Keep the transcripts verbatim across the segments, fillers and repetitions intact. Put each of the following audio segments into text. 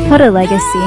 What a legacy.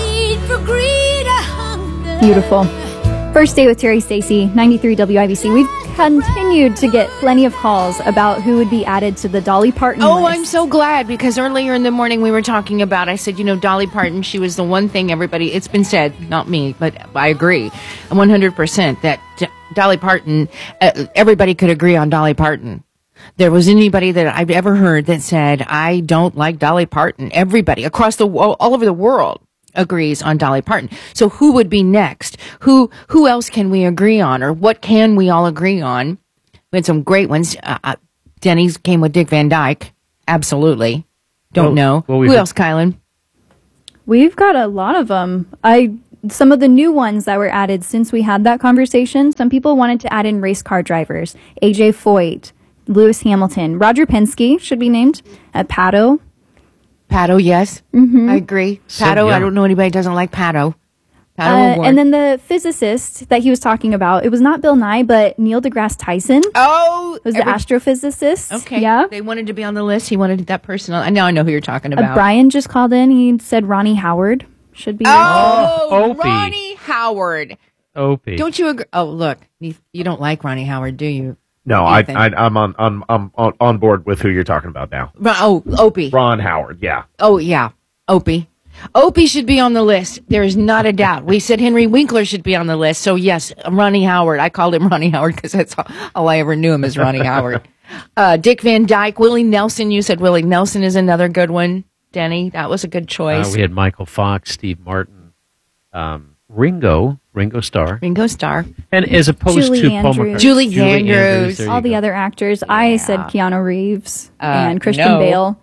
Beautiful. First Day with Terry Stacy, ninety-three W I B C. We've continued to get plenty of calls about who would be added to the Dolly Parton Oh, list. I'm so glad, because earlier in the morning we were talking about, I said, you know, Dolly Parton, she was the one thing everybody, it's been said, not me, but I agree, one hundred percent, that D- Dolly Parton, uh, everybody could agree on Dolly Parton. There was anybody that I've ever heard that said, I don't like Dolly Parton. Everybody across the all, all over the world agrees on Dolly Parton. So who would be next? Who who else can we agree on, or what can we all agree on? We had some great ones. Uh, uh, Denny's came with Dick Van Dyke. Absolutely. Don't well, know. Well, who else, Kylan? We've got a lot of them. I some of the new ones that were added since we had that conversation. Some people wanted to add in race car drivers. A J Foyt, Lewis Hamilton, Roger Penske should be named. Uh, Pato. Pato, yes. Mm-hmm. I agree. So Pato, young. I don't know anybody who doesn't like Pato. Pato Uh, Award. and then the physicist that he was talking about, it was not Bill Nye, but Neil deGrasse Tyson. Oh, was the every- astrophysicist. Okay. Yeah. They wanted to be on the list. He wanted that person on. Now I know who you're talking Uh, about. Brian just called in. He said Ronnie Howard should be. Oh, Oh, Opie. Ronnie Howard. Opie. Don't you agree? Oh, look, you, you don't like Ronnie Howard, do you? No, I, Ethan. I, I'm on, I'm, I'm on on board with who you're talking about now. Ron- Oh, Opie. Ron Howard, yeah. Oh, yeah. Opie. Opie should be on the list. There is not a doubt. We said Henry Winkler should be on the list. So, yes, Ronnie Howard. I called him Ronnie Howard because that's all, all I ever knew him as Ronnie Howard. Uh, Dick Van Dyke, Willie Nelson. You said Willie Nelson is another good one. Denny, that was a good choice. Uh, we had Michael Fox, Steve Martin, um, Ringo, Ringo Starr. Ringo Starr. And as opposed Julie to Paul Andrews. McCartney. Julie Andrews. there all you the go. other actors. I said Keanu Reeves Uh, and Christian no. Bale.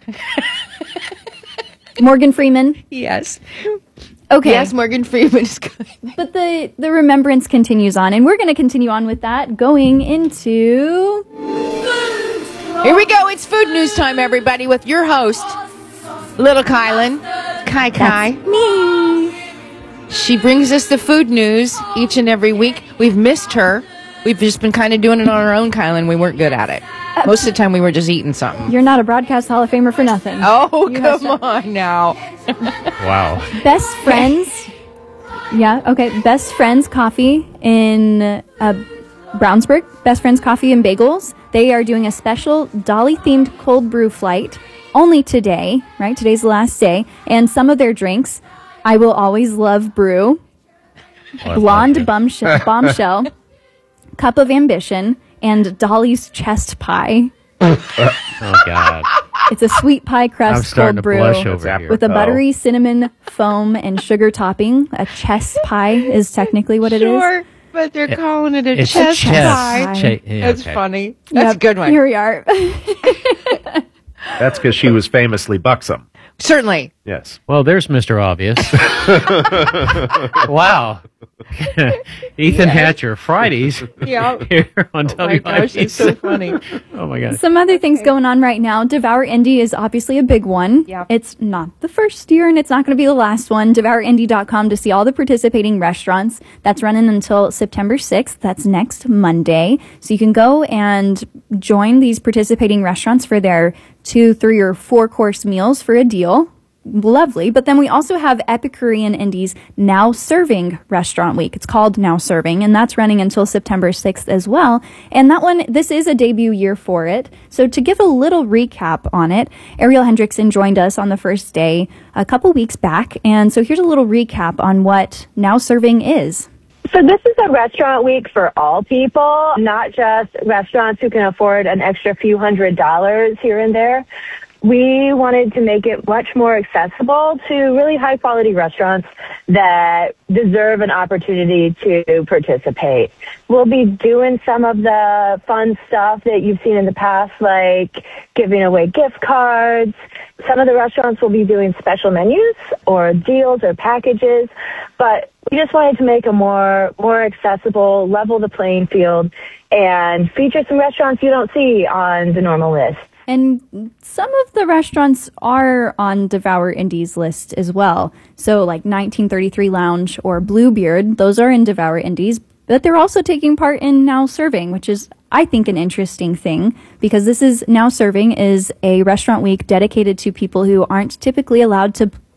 Morgan Freeman. Yes. Okay. Yes, Morgan Freeman is good. But the, the remembrance continues on, and we're going to continue on with that going into... Here we go. It's food news time, everybody, with your host, Little Kylan. Kai Kai. me. She brings us the food news each and every week. We've missed her. We've just been kind of doing it on our own, Kylan. We weren't good at it. Most of the time, we were just eating something. You're not a Broadcast Hall of Famer for nothing. Oh, You have come to- on now. Wow. Best Friends. Yeah, okay. Best Friends Coffee in uh, Brownsburg. Best Friends Coffee and Bagels. They are doing a special Dolly-themed cold brew flight only today, right? Today's the last day. And some of their drinks, I Will Always Love Brew, Blonde Bombshell, bombshell Cup of Ambition, and Dolly's Chest Pie. Oh, God. It's a sweet pie I'm crust starting cold to brew blush over That's here. with a Oh. buttery cinnamon foam and sugar topping. A chess pie is technically what it is. Sure, but they're calling it a It's chest chest pie. Ch- yeah, That's okay. funny. That's a good one. Here we are. That's because she was famously buxom. Certainly. Yes. Well, there's Mister Obvious. Wow. Ethan Hatcher, Fridays Yeah. here on Oh my W I B C. gosh, it's so funny. Oh, my God. Some other things going on right now. Devour Indie is obviously a big one. Yeah. It's not the first year and it's not going to be the last one. devour indie dot com to see all the participating restaurants. That's running until September sixth. That's next Monday. So you can go and join these participating restaurants for their two, three, or four course meals for a deal. Lovely. But then we also have Epicurean Indies Now Serving Restaurant Week. It's called Now Serving, and that's running until September sixth as well. And that one, this is a debut year for it. So to give a little recap on it, Ariel Hendrickson joined us on the first day a couple weeks back. And so here's a little recap on what Now Serving is. So this is a restaurant week for all people, not just restaurants who can afford an extra few hundred dollars here and there. We wanted to make it much more accessible to really high quality restaurants that deserve an opportunity to participate. We'll be doing some of the fun stuff that you've seen in the past, like giving away gift cards. Some of the restaurants will be doing special menus or deals or packages, but we just wanted to make a more, more accessible, level the playing field, and feature some restaurants you don't see on the normal list. And some of the restaurants are on Devour Indies list as well. So like nineteen thirty-three Lounge or Bluebeard, those are in Devour Indies, but they're also taking part in Now Serving, which is, I think, an interesting thing, because this is Now Serving is a restaurant week dedicated to people who aren't typically allowed to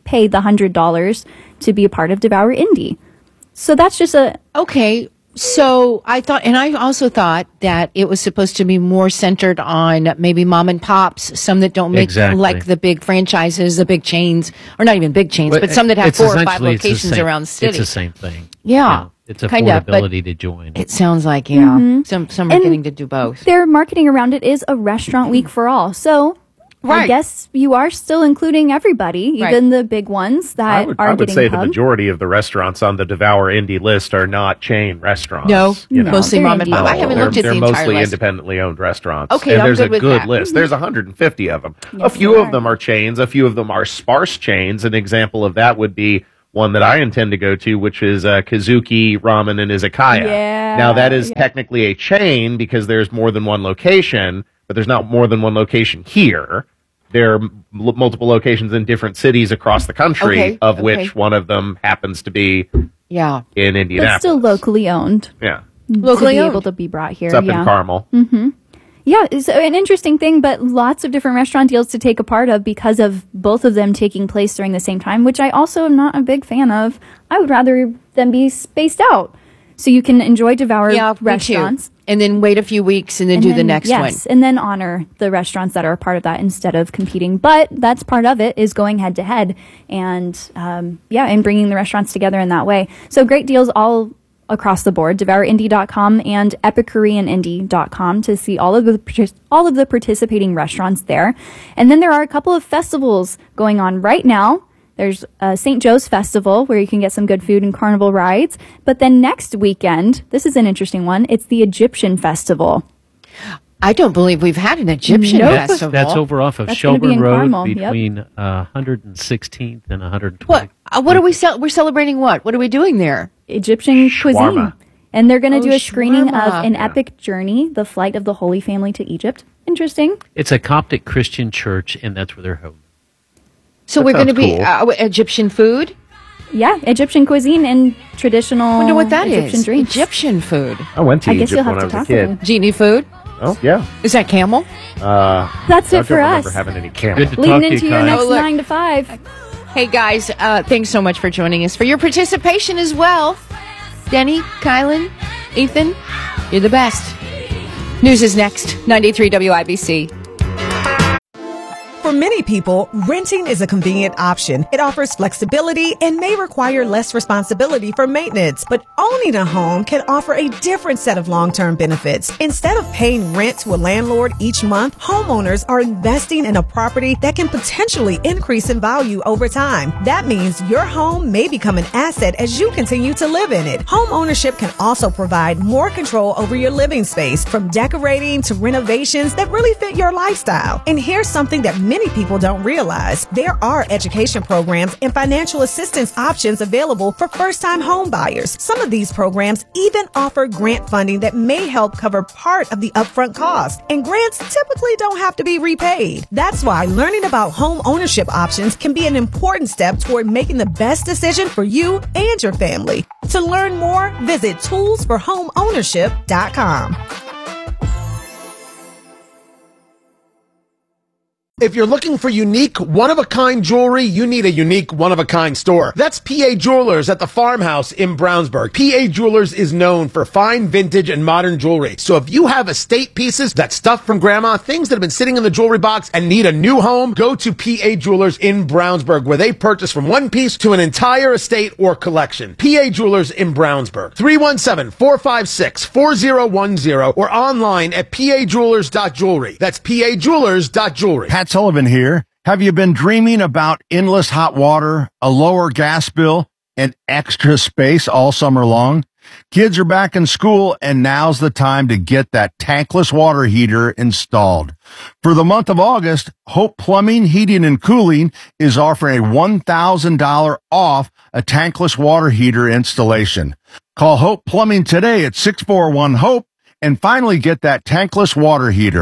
pay the one hundred dollars to be a part of Devour Indie. So that's just a... Okay. So I thought, and I also thought that it was supposed to be more centered on maybe mom and pops, some that don't make Exactly. like the big franchises, the big chains, or not even big chains, But but some that have it's four or five essentially- it's the locations same- around the city. It's the same thing. Yeah. You know, it's Kind of, but affordability to join. It sounds like, yeah, some some are And getting to do both. Their marketing around it is a restaurant week for all. So I Right. guess you are still including everybody, Right. even the big ones that I would, are I would getting say the pub. majority of the restaurants on the Devour Indie list are not chain restaurants. No, you know. mostly they're mom and indie. pop. I haven't they're, looked at they're the entire mostly list. independently owned restaurants. Okay, and I'm there's good a with good that. list. There's one hundred fifty of them. a Yes, few there of are. them are chains. A few of them are sparse chains. An example of that would be one that I intend to go to, which is uh, Kazuki Ramen and Izakaya. Yeah, now that is yeah. technically a chain because there's more than one location, but there's not more than one location here. There are m- multiple locations in different cities across the country, Okay, of okay. which one of them happens to be Yeah. in But Indianapolis. still locally owned. Yeah. Locally to be owned. able to be brought here. It's up yeah. in Carmel. Yeah, it's an interesting thing, but lots of different restaurant deals to take a part of because of both of them taking place during the same time, which I also am not a big fan of. I would rather them be spaced out so you can enjoy Devour Yeah, me restaurants. too. And then wait a few weeks and then and do then- the next yes, one. and then honor the restaurants that are a part of that instead of competing. But that's part of it, is going head to head, and um, yeah, and bringing the restaurants together in that way. So great deals all across the board. Devour Indie dot com and Epicurean Indie dot com to see all of the partic- all of the participating restaurants there. And then there are a couple of festivals going on right now. There's uh, Saint Joe's Festival, where you can get some good food and carnival rides. But then next weekend, this is an interesting one, it's the Egyptian Festival. I don't believe we've had an Egyptian Nope. festival. That's over off of That's gonna be Shelburne in Road Carmel, yep. between uh, one hundred sixteenth and one hundred What? twentieth. Uh, what are we cel- We're celebrating what? What are we doing there? Egyptian cuisine. Shawarma. And they're going to Oh, do a screening shawarma. of An Yeah. Epic Journey, the flight of the Holy Family to Egypt. Interesting. It's a Coptic Christian church, and that's where they're home. So That we're going to sounds be cool. uh, Egyptian food. Yeah, Egyptian cuisine and traditional Wonder what that is. Egyptian drinks. Egyptian food. I went to I guess Egypt you'll have when I to was a talk to kid. them. Genie food. Oh, yeah. Is that camel? Uh, That's I it don't for remember us. having any camel. Good to talk Leading to you, into your Kai. next Oh, look. nine to five. Hey guys, uh, thanks so much for joining us, for your participation as well. Denny, Kylan, Ethan, you're the best. News is next. ninety-three W I B C. For many people, renting is a convenient option. It offers flexibility and may require less responsibility for maintenance. But owning a home can offer a different set of long-term benefits. Instead of paying rent to a landlord each month, homeowners are investing in a property that can potentially increase in value over time. That means your home may become an asset as you continue to live in it. Home ownership can also provide more control over your living space, from decorating to renovations that really fit your lifestyle. And here's something that many people don't realize. There are education programs and financial assistance options available for first-time home buyers. Some of these programs even offer grant funding that may help cover part of the upfront cost. And grants typically don't have to be repaid. That's why learning about home ownership options can be an important step toward making the best decision for you and your family. To learn more, visit tools for home ownership dot com. If you're looking for unique, one-of-a-kind jewelry, you need a unique, one-of-a-kind store. That's P A Jewelers at the Farmhouse in Brownsburg. P A Jewelers is known for fine vintage and modern jewelry. So if you have estate pieces, that stuff from grandma, things that have been sitting in the jewelry box and need a new home, go to P A Jewelers in Brownsburg, where they purchase from one piece to an entire estate or collection. P A Jewelers in Brownsburg. three one seven, four five six, four zero one zero or online at p a jewelers dot jewelry. That's p a jewelers dot jewelry. Pat Sullivan here. Have you been dreaming about endless hot water, a lower gas bill, and extra space all summer long? Kids are back in school, and now's the time to get that tankless water heater installed. For the month of August, Hope Plumbing, Heating, and Cooling is offering a one thousand dollars off a tankless water heater installation. Call Hope Plumbing today at six four one HOPE and finally get that tankless water heater.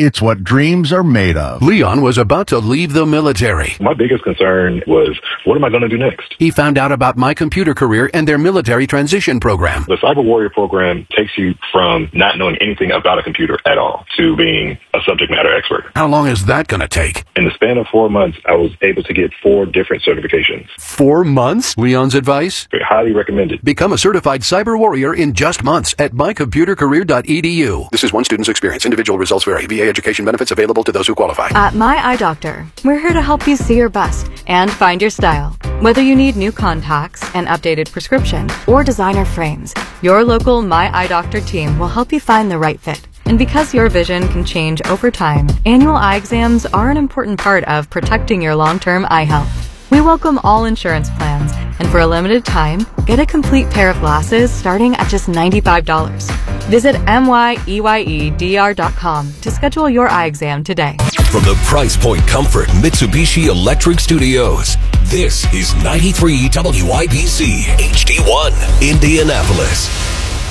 It's what dreams are made of. Leon was about to leave the military. My biggest concern was, what am I going to do next? He found out about My Computer Career and their military transition program. The Cyber Warrior program takes you from not knowing anything about a computer at all to being a subject matter expert. How long is that going to take? In the span of four months, I was able to get four different certifications. Four months? Leon's advice? Highly recommended. Become a certified cyber warrior in just months at my computer career dot e d u. This is one student's experience. Individual results vary. V A education benefits available to those who qualify. At My Eye Doctor, we're here to help you see your best and find your style. Whether you need new contacts, an updated prescription, or designer frames, your local My Eye Doctor team will help you find the right fit. And because your vision can change over time, annual eye exams are an important part of protecting your long-term eye health. We welcome all insurance plans, and for a limited time, get a complete pair of glasses starting at just ninety-five dollars. Visit M Y E Y E D R dot com to schedule your eye exam today. From the Price Point Comfort Mitsubishi Electric Studios, this is ninety-three W I B C H D one, Indianapolis.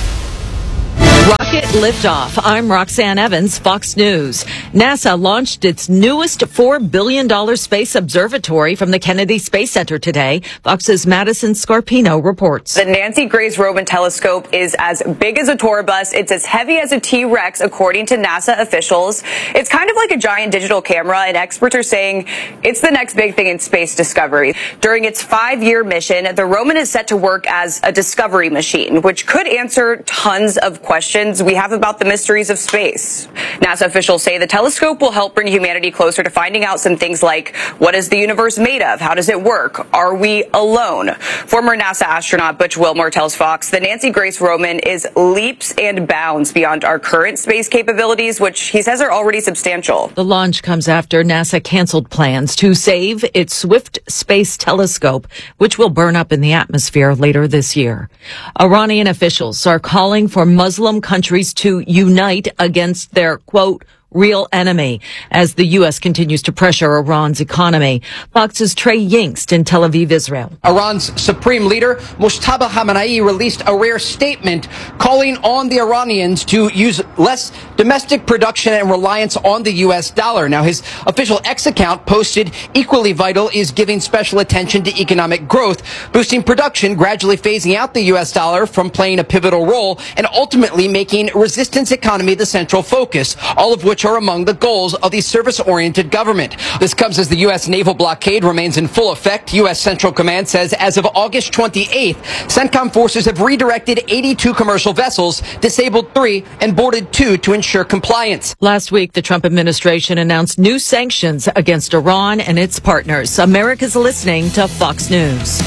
Rocket liftoff. I'm Roxanne Evans, Fox News. NASA launched its newest four billion dollars space observatory from the Kennedy Space Center today. Fox's Madison Scarpino reports. The Nancy Grace Roman telescope is as big as a tour bus. It's as heavy as a T-Rex, according to NASA officials. It's kind of like a giant digital camera, and experts are saying it's the next big thing in space discovery. During its five-year mission, the Roman is set to work as a discovery machine, which could answer tons of questions we have about the mysteries of space. NASA officials say the telescope will help bring humanity closer to finding out some things like, what is the universe made of? How does it work? Are we alone? Former NASA astronaut Butch Wilmore tells Fox the Nancy Grace Roman is leaps and bounds beyond our current space capabilities, which he says are already substantial. The launch comes after NASA canceled plans to save its Swift Space Telescope, which will burn up in the atmosphere later this year. Iranian officials are calling for Muslim countries to unite against their, quote, real enemy as the U S continues to pressure Iran's economy. Fox's Trey Yingst in Tel Aviv, Israel. Iran's supreme leader, Mojtaba Khamenei, released a rare statement calling on the Iranians to use less domestic production and reliance on the U S dollar. Now, his official X account posted, equally vital is giving special attention to economic growth, boosting production, gradually phasing out the U S dollar from playing a pivotal role, and ultimately making resistance economy the central focus, all of which are among the goals of the service-oriented government. This comes as the U S naval blockade remains in full effect. U S Central Command says as of August twenty-eighth, CENTCOM forces have redirected eighty-two commercial vessels, disabled three, and boarded two to ensure compliance. Last week, the Trump administration announced new sanctions against Iran and its partners. America's listening to Fox News.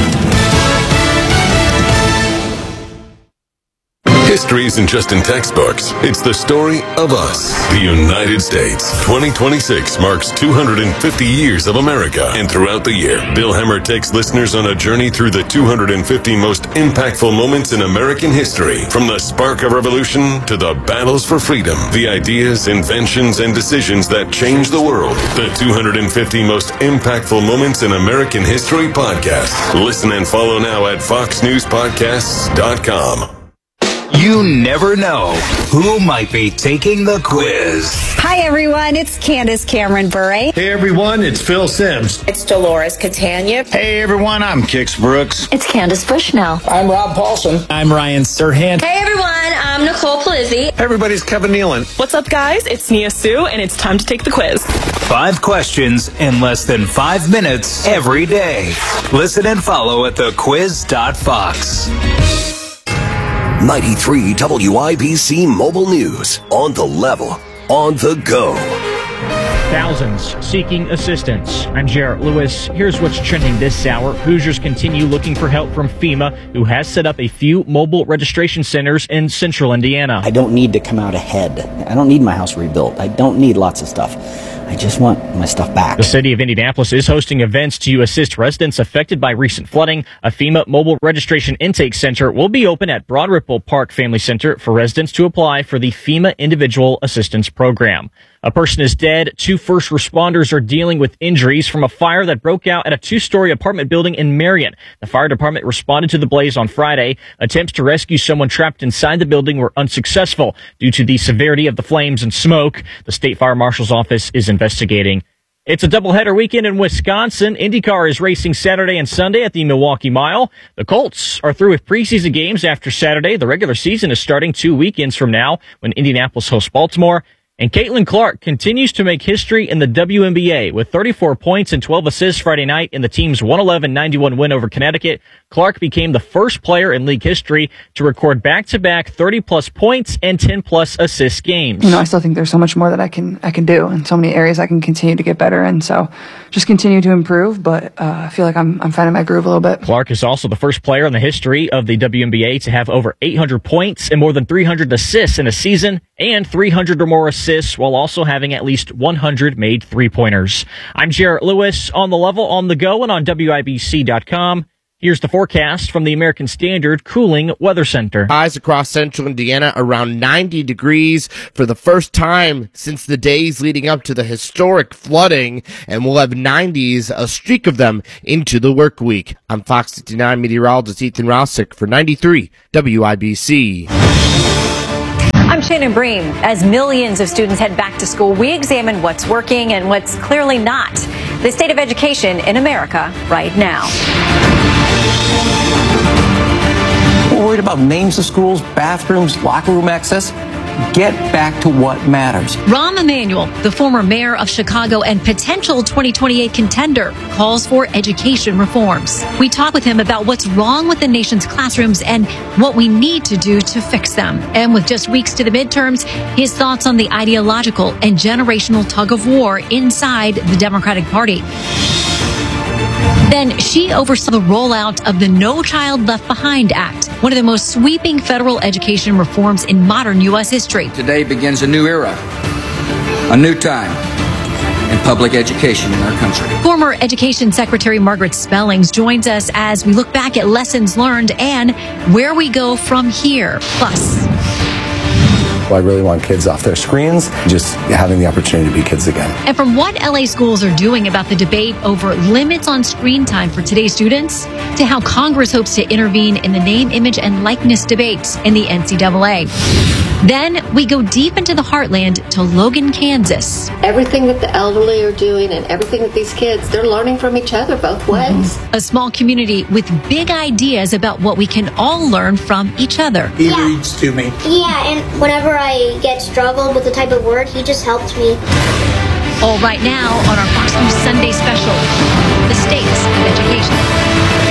History isn't just in textbooks. It's the story of us, the United States. twenty twenty-six marks two hundred fifty years of America. And throughout the year, Bill Hemmer takes listeners on a journey through the two hundred fifty most impactful moments in American history. From the spark of revolution to the battles for freedom, the ideas, inventions, and decisions that changed the world. The two hundred fifty most impactful moments in American history podcast. Listen and follow now at fox news podcasts dot com. You never know who might be taking the quiz. Hi, everyone. It's Candace Cameron Bure. Hey, everyone. It's Phil Sims. It's Dolores Catania. Hey, everyone. I'm Kix Brooks. It's Candace Bushnell. I'm Rob Paulson. I'm Ryan Serhant. Hey, everyone. I'm Nicole Plizzi. Everybody's Kevin Nealon. What's up, guys? It's Nia Sue, and it's time to take the quiz. Five questions in less than five minutes every day. Listen and follow at the quiz dot fox. ninety-three W I B C Mobile News. On the level. On the go. Thousands seeking assistance. I'm Jarrett Lewis. Here's what's trending this hour. Hoosiers continue looking for help from FEMA, who has set up a few mobile registration centers in central Indiana. I don't need to come out ahead. I don't need my house rebuilt. I don't need lots of stuff. I just want my stuff back. The city of Indianapolis is hosting events to assist residents affected by recent flooding. A FEMA mobile registration intake center will be open at Broad Ripple Park Family Center for residents to apply for the FEMA Individual Assistance Program. A person is dead, two two first responders are dealing with injuries from a fire that broke out at a two-story apartment building in Marion. The fire department responded to the blaze on Friday. Attempts to rescue someone trapped inside the building were unsuccessful due to the severity of the flames and smoke. The state fire marshal's office is investigating. It's a doubleheader weekend in Wisconsin. IndyCar is racing Saturday and Sunday at the Milwaukee Mile. The Colts are through with preseason games after Saturday. The regular season is starting two weekends from now when Indianapolis hosts Baltimore. And Caitlin Clark continues to make history in the W N B A with thirty-four points and twelve assists Friday night in the team's one eleven ninety-one win over Connecticut. Clark became the first player in league history to record back-to-back thirty-plus points and ten-plus assist games. You know, I still think there's so much more that I can I can do, and so many areas I can continue to get better in. So just continue to improve, but uh, I feel like I'm I'm finding my groove a little bit. Clark is also the first player in the history of the W N B A to have over eight hundred points and more than three hundred assists in a season, and three hundred or more assists while also having at least one hundred made three-pointers. I'm Jarrett Lewis on the level, on the go, and on W I B C dot com. Here's the forecast from the American Standard Cooling Weather Center. Highs across central Indiana around ninety degrees for the first time since the days leading up to the historic flooding, and we'll have nineties, a streak of them, into the work week. I'm Fox fifty-nine meteorologist Ethan Rousick for ninety-three W I B C. I'm Shannon Bream. As millions of students head back to school, we examine what's working and what's clearly not. The state of education in America right now. We're worried about names of schools, bathrooms, locker room access. Get back to what matters. Rahm Emanuel, the former mayor of Chicago and potential twenty twenty-eight contender, calls for education reforms. We talk with him about what's wrong with the nation's classrooms and what we need to do to fix them. And with just weeks to the midterms, his thoughts on the ideological and generational tug of war inside the Democratic Party. Then she oversaw the rollout of the No Child Left Behind Act, one of the most sweeping federal education reforms in modern U S history. Today begins a new era, a new time in public education in our country. Former Education Secretary Margaret Spellings joins us as we look back at lessons learned and where we go from here. Plus, I really want kids off their screens, just having the opportunity to be kids again. And from what L A schools are doing about the debate over limits on screen time for today's students, to how Congress hopes to intervene in the name, image, and likeness debates in the N C double A. Then we go deep into the heartland to Logan, Kansas. Everything that the elderly are doing and everything that these kids, they're learning from each other both ways. Mm-hmm. A small community with big ideas about what we can all learn from each other. He yeah. reads to me. Yeah, and whenever I get struggled with the type of word, he just helps me. All right now on our Fox News Sunday special, the states of education.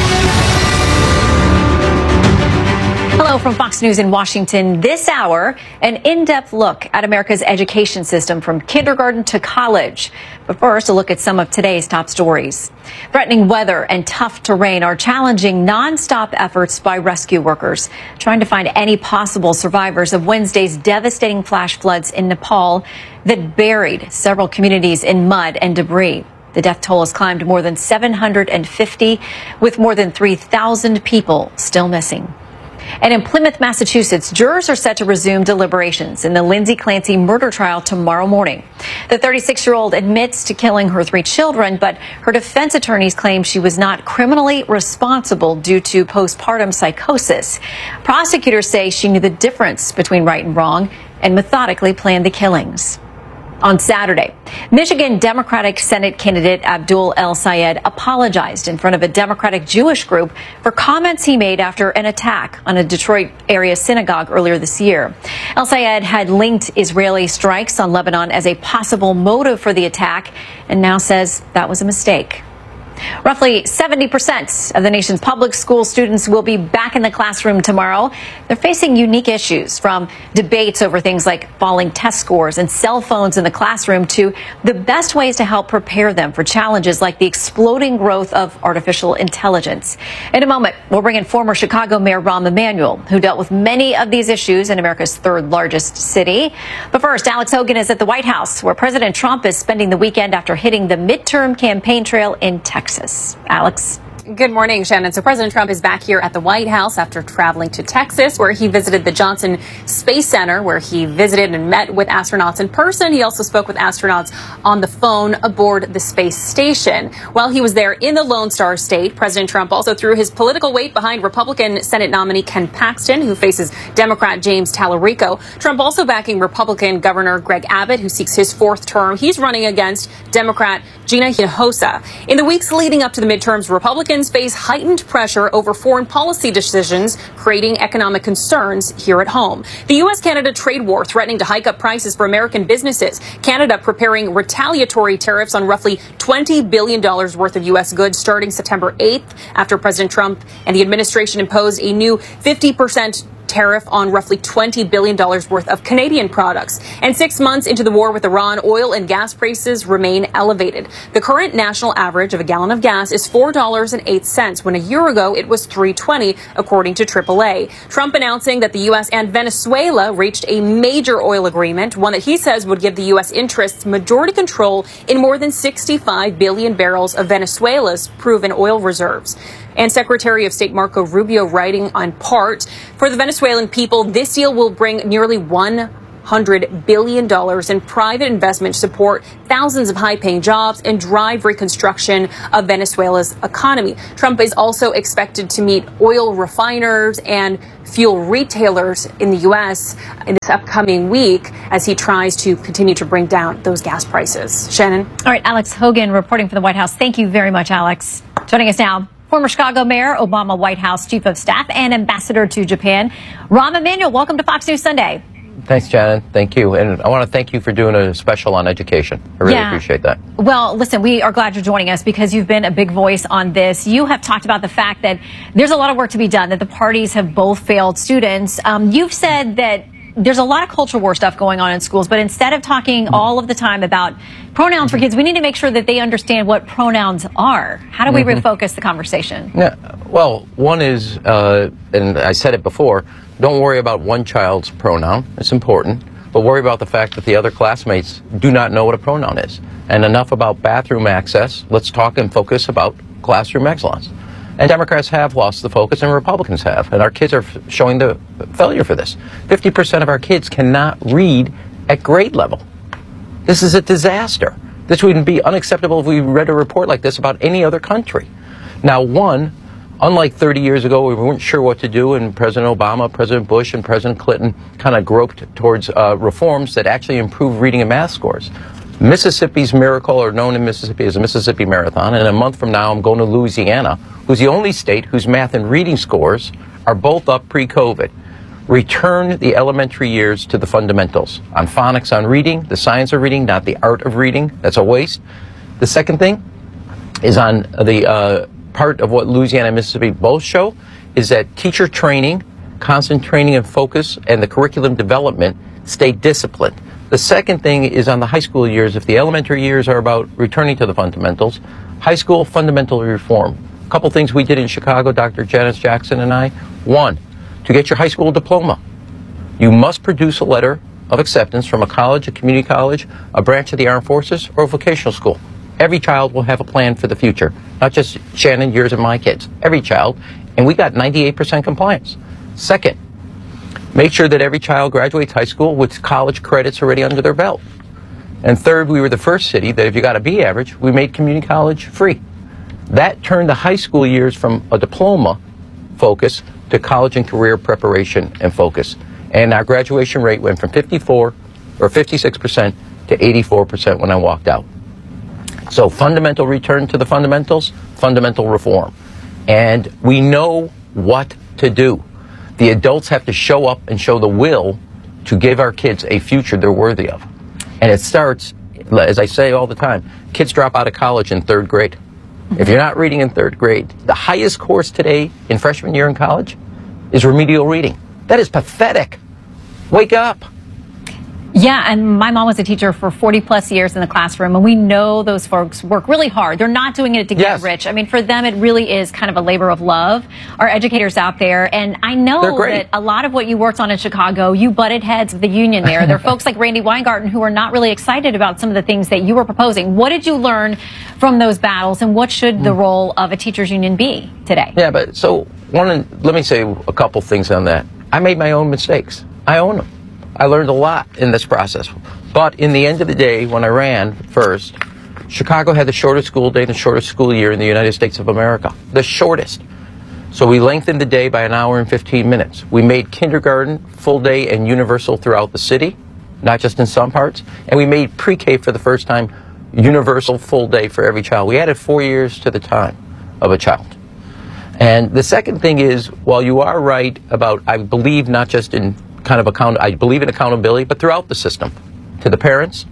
Hello from Fox News in Washington. This hour, an in-depth look at America's education system from kindergarten to college. But first, a look at some of today's top stories. Threatening weather and tough terrain are challenging nonstop efforts by rescue workers, trying to find any possible survivors of Wednesday's devastating flash floods in Nepal that buried several communities in mud and debris. The death toll has climbed more than seven hundred fifty, with more than three thousand people still missing. And in Plymouth, Massachusetts, jurors are set to resume deliberations in the Lindsay Clancy murder trial tomorrow morning. The thirty-six-year-old admits to killing her three children, but her defense attorneys claim she was not criminally responsible due to postpartum psychosis. Prosecutors say she knew the difference between right and wrong and methodically planned the killings. On Saturday, Michigan Democratic Senate candidate Abdul El-Sayed apologized in front of a Democratic Jewish group for comments he made after an attack on a Detroit area synagogue earlier this year. El-Sayed had linked Israeli strikes on Lebanon as a possible motive for the attack and now says that was a mistake. Roughly seventy percent of the nation's public school students will be back in the classroom tomorrow. They're facing unique issues, from debates over things like falling test scores and cell phones in the classroom to the best ways to help prepare them for challenges like the exploding growth of artificial intelligence. In a moment, we'll bring in former Chicago Mayor Rahm Emanuel, who dealt with many of these issues in America's third largest city. But first, Alex Hogan is at the White House, where President Trump is spending the weekend after hitting the midterm campaign trail in Texas. Alex. Good morning, Shannon. So President Trump is back here at the White House after traveling to Texas, where he visited the Johnson Space Center, where he visited and met with astronauts in person. He also spoke with astronauts on the phone aboard the space station. While he was there in the Lone Star State, President Trump also threw his political weight behind Republican Senate nominee Ken Paxton, who faces Democrat James Tallarico. Trump also backing Republican Governor Greg Abbott, who seeks his fourth term. He's running against Democrat Gina Hinojosa. In the weeks leading up to the midterms, Republicans face heightened pressure over foreign policy decisions, creating economic concerns here at home. The U S Canada trade war threatening to hike up prices for American businesses. Canada preparing retaliatory tariffs on roughly twenty billion dollars worth of U S goods starting September eighth, after President Trump and the administration imposed a new fifty percent tariff on roughly twenty billion dollars worth of Canadian products. And six months into the war with Iran, oil and gas prices remain elevated. The current national average of a gallon of gas is four dollars and eight cents, when a year ago it was three dollars and twenty cents, according to triple A. Trump announcing that the U S and Venezuela reached a major oil agreement, one that he says would give the U S interests majority control in more than sixty-five billion barrels of Venezuela's proven oil reserves. And Secretary of State Marco Rubio writing on part, for the Venezuelan people, this deal will bring nearly one hundred billion dollars in private investment to support thousands of high-paying jobs and drive reconstruction of Venezuela's economy. Trump is also expected to meet oil refiners and fuel retailers in the U S in this upcoming week as he tries to continue to bring down those gas prices. Shannon? All right, Alex Hogan reporting from the White House. Thank you very much, Alex. Joining us now, former Chicago Mayor, Obama White House Chief of Staff, and Ambassador to Japan, Rahm Emanuel. Welcome to Fox News Sunday. Thanks, Shannon. Thank you. And I want to thank you for doing a special on education. I really Yeah. appreciate that. Well, listen, we are glad you're joining us because you've been a big voice on this. You have talked about the fact that there's a lot of work to be done, that the parties have both failed students. Um, you've said that there's a lot of culture war stuff going on in schools, but instead of talking all of the time about pronouns for kids, we need to make sure that they understand what pronouns are. How do we Mhm. refocus the conversation? Yeah. Well, one is, uh, and I said it before, don't worry about one child's pronoun. It's important. But worry about the fact that the other classmates do not know what a pronoun is. And enough about bathroom access. Let's talk and focus about classroom excellence. And Democrats have lost the focus, and Republicans have. And our kids are f- showing the failure for this. fifty percent of our kids cannot read at grade level. This is a disaster. This would be unacceptable if we read a report like this about any other country. Now, one, unlike thirty years ago, we weren't sure what to do, and President Obama, President Bush, and President Clinton kind of groped towards uh, reforms that actually improve reading and math scores. Mississippi's miracle, or known in Mississippi as the Mississippi Marathon, and a month from now I'm going to Louisiana, who's the only state whose math and reading scores are both up pre-COVID. Return the elementary years to the fundamentals. On phonics, on reading, the science of reading, not the art of reading. That's a waste. The second thing is on the uh, part of what Louisiana and Mississippi both show is that teacher training, constant training and focus, and the curriculum development stay disciplined. The second thing is on the high school years. If the elementary years are about returning to the fundamentals, high school fundamental reform. A couple things we did in Chicago, Doctor Janice Jackson and I. One, to get your high school diploma, you must produce a letter of acceptance from a college, a community college, a branch of the armed forces, or a vocational school. Every child will have a plan for the future, not just Shannon, yours, and my kids. Every child. And we got ninety-eight percent compliance. Second, make sure that every child graduates high school with college credits already under their belt. And third, we were the first city that if you got a B average, we made community college free. That turned the high school years from a diploma focus to college and career preparation and focus. And our graduation rate went from fifty-four or fifty-six percent to eighty-four percent when I walked out. So fundamental return to the fundamentals, fundamental reform. And we know what to do. The adults have to show up and show the will to give our kids a future they're worthy of. And it starts, as I say all the time, kids drop out of college in third grade. If you're not reading in third grade, the highest course today in freshman year in college is remedial reading. That is pathetic. Wake up. Yeah, and my mom was a teacher for forty plus years in the classroom, and we know those folks work really hard. They're not doing it to get Yes. rich. I mean, for them, it really is kind of a labor of love. Our educators out there, and I They're know great. that a lot of what you worked on in Chicago, you butted heads with the union there. There are folks like Randy Weingarten who are not really excited about some of the things that you were proposing. What did you learn from those battles, and what should the role of a teachers union be today? Yeah, but so one, let me say a couple things on that. I made my own mistakes. I own them. I learned a lot in this process. But in the end of the day, when I ran first, Chicago had the shortest school day and the shortest school year in the United States of America. The shortest. So we lengthened the day by an hour and fifteen minutes. We made kindergarten full day and universal throughout the city, not just in some parts. And we made pre-K for the first time universal full day for every child. We added four years to the time of a child. And the second thing is, while you are right about, I believe not just in kind of account, I believe in accountability, but throughout the system, to the parents,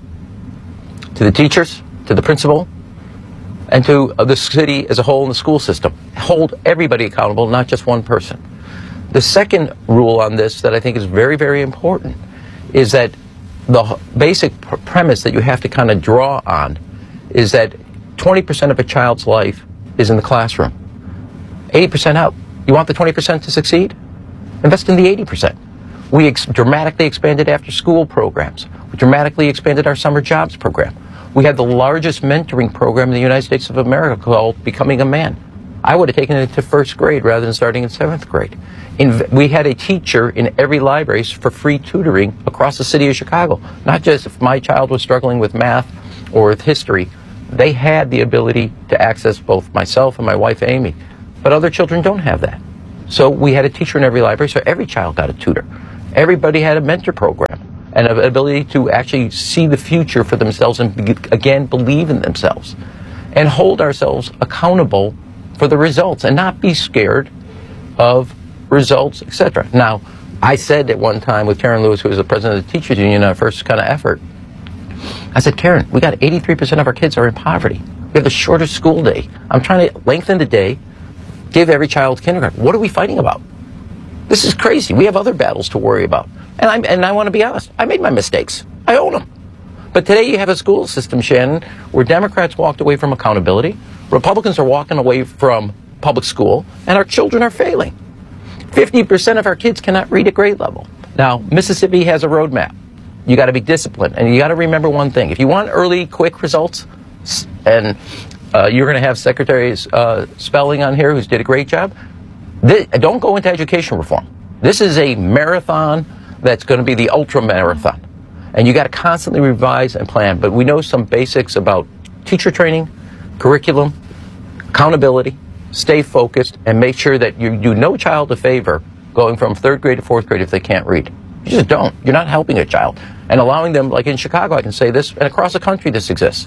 to the teachers, to the principal, and to uh, the city as a whole and the school system. Hold everybody accountable, not just one person. The second rule on this that I think is very, very important is that the h- basic pr- premise that you have to kind of draw on is that twenty percent of a child's life is in the classroom. eighty percent out. You want the twenty percent to succeed? Invest in the eighty percent. We ex- dramatically expanded after-school programs. We dramatically expanded our summer jobs program. We had the largest mentoring program in the United States of America called Becoming a Man. I would have taken it to first grade rather than starting in seventh grade. In, we had a teacher in every library for free tutoring across the city of Chicago. Not just if my child was struggling with math or with history. They had the ability to access both myself and my wife, Amy. But other children don't have that. So we had a teacher in every library, so every child got a tutor. Everybody had a mentor program and an ability to actually see the future for themselves and, be, again, believe in themselves and hold ourselves accountable for the results and not be scared of results, et cetera. Now, I said at one time with Karen Lewis, who was the president of the teachers union, our first kind of effort, I said, Karen, we got eighty-three percent of our kids are in poverty. We have the shortest school day. I'm trying to lengthen the day, give every child kindergarten. What are we fighting about? This is crazy. We have other battles to worry about. And, I'm, and I want to be honest. I made my mistakes. I own them. But today you have a school system, Shannon, where Democrats walked away from accountability, Republicans are walking away from public school, and our children are failing. fifty percent of our kids cannot read at grade level. Now, Mississippi has a roadmap. You got to be disciplined. And you got to remember one thing. If you want early, quick results, and uh, you're going to have Secretary uh, Spelling on here, who's did a great job, This, don't go into education reform. This is a marathon that's going to be the ultra marathon. And you got to constantly revise and plan. But we know some basics about teacher training, curriculum, accountability, stay focused, and make sure that you do no child a favor going from third grade to fourth grade if they can't read. You just don't. You're not helping a child. And allowing them, like in Chicago, I can say this, and across the country this exists,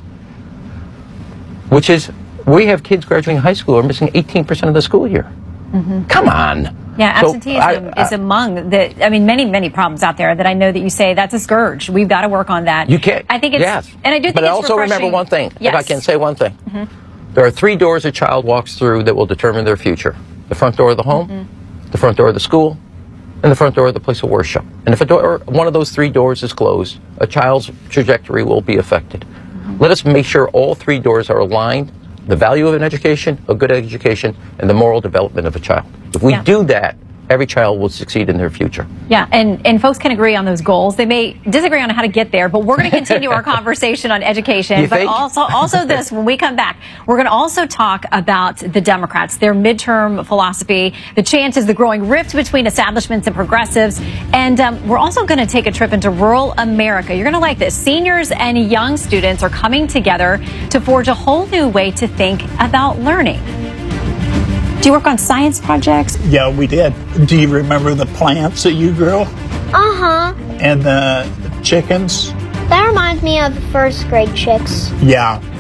which is we have kids graduating high school who are missing eighteen percent of the school year. Mm-hmm. Come on. Yeah, So absenteeism I- I- is among the, I mean, many, many problems out there that I know that you say that's a scourge. We've got to work on that. You can't. I think it's, yes. and I do think But it's also remember refreshing. one thing. Yes. If I can say one thing. Mm-hmm. There are three doors a child walks through that will determine their future. The front door of the home, Mm-hmm. the front door of the school, and the front door of the place of worship. And if a door, one of those three doors is closed, a child's trajectory will be affected. Mm-hmm. Let us make sure all three doors are aligned. The value of an education, a good education, and the moral development of a child. If we Yeah. do that, every child will succeed in their future. Yeah, and, and folks can agree on those goals. They may disagree on how to get there, but we're going to continue our conversation on education. You But think? also, also this, when we come back, we're going to also talk about the Democrats, their midterm philosophy, the chances, the growing rift between establishments and progressives. And um, we're also going to take a trip into rural America. You're going to like this. Seniors and young students are coming together to forge a whole new way to think about learning. Do you work on science projects? Yeah, we did. Do you remember the plants that you grew Uh-huh. and the chickens? That reminds me of first grade chicks. Yeah,